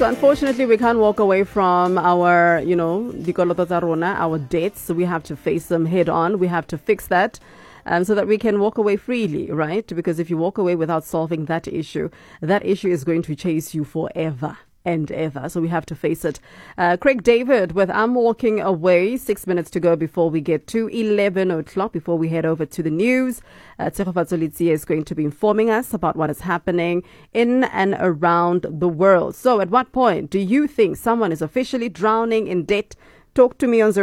So unfortunately, we can't walk away from our, dikoloto tsa rona, our debts. So we have to face them head on. We have to fix that so that we can walk away freely, right? Because if you walk away without solving that issue is going to chase you forever and ever. So we have to face it. Craig David with I'm Walking Away. 6 minutes to go before we get to 11 o'clock, before we head over to the news. Tshegofatso Letsie is going to be informing us about what is happening in and around the world. So at what point do you think someone is officially drowning in debt? Talk to me on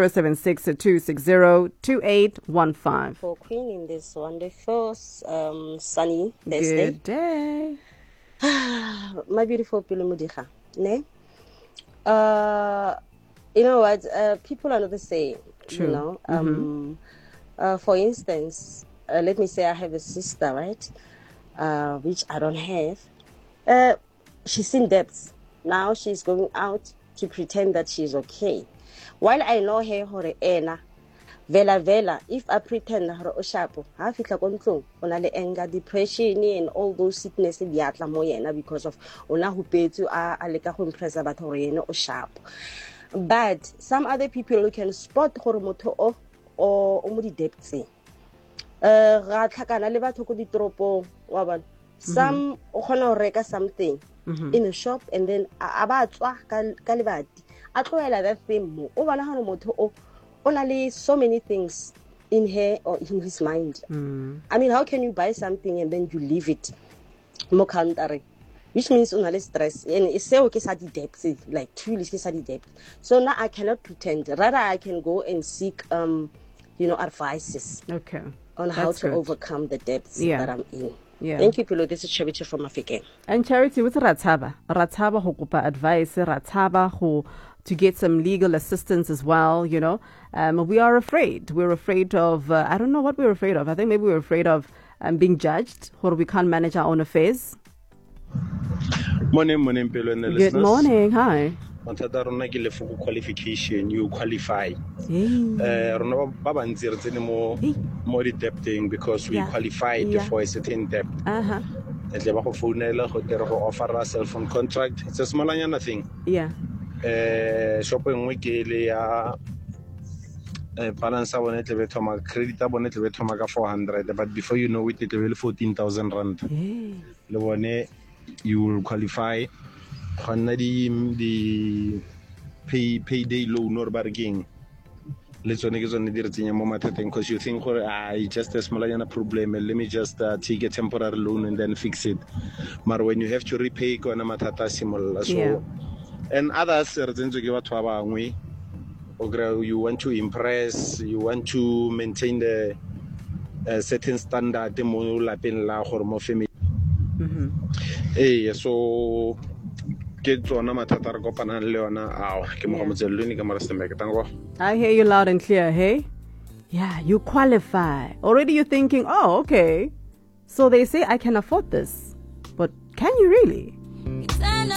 076-260-2815. For Queen in this wonderful sunny Thursday. Good day. My beautiful Pilumudika. Ne? You know what? People are not the same. True. For instance, let me say I have a sister, right? Which I don't have. She's in debts. Now she's going out to pretend that she's okay. While I know her, Vela, if I pretend her oshapo, I feel like on the anger, depression, and all those sickness in the Atlamoyena because of Ona who paid to Aleka home preservatory or sharp. But some other people who can spot Horomoto or Omudi Deptsi. Ratakana Leva Toko di Tropo, some Honoreka something in a shop and then Abatwa Kalivati. I told her that thing over Hanomoto. Only so many things in her or in his mind. I mean, how can you buy something and then you leave it? Which means only stress. And it's say okay, debt, like truly debt. So now I cannot pretend. Rather, I can go and seek, advices. Okay. On how to overcome the debts that I'm in. Yeah. Thank you, Pilo. This is Charity from Africa. And Charity, with Rataba ho kupa advice, Rataba ho to get some legal assistance as well, we are afraid. We're afraid of, I don't know what we're afraid of. I think maybe we're afraid of being judged, or we can't manage our own affairs. Morning, Pelo and the listeners. Good morning, hi. Qualification, you qualify. More debting because we qualified for a certain debt. Offer a cell phone contract. It's a small thing. Yeah. Shopping week balance abonnet le credit abonnet le 400, but before you know it will 14,000 rand. Le one you will qualify the payday loan or bargain. Let's only get on the because you think just a small problem, let me just take a temporary loan and then fix it. But when you have to repay so and others you want to impress, you want to maintain the certain standard family. So I hear you loud and clear, hey? Yeah, you qualify. Already you're thinking, oh, okay. So they say I can afford this. But can you really?